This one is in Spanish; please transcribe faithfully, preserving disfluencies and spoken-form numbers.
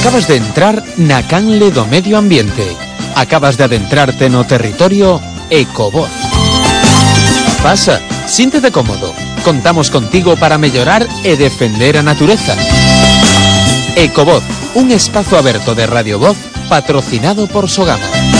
Acabas de entrar na canle do medio ambiente. Acabas de adentrarte no territorio Ecovoz. Pasa, síntete cómodo. Contamos contigo para mellorar e defender a natureza. Ecovoz, un espazo aberto de Radio Voz patrocinado por Sogama.